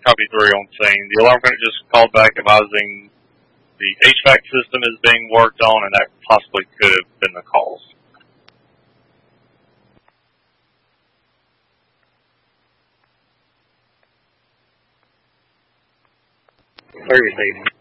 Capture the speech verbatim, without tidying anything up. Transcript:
copy three on scene. The alarm company just called back advising the H V A C system is being worked on, and that possibly could have been the cause. Thursday.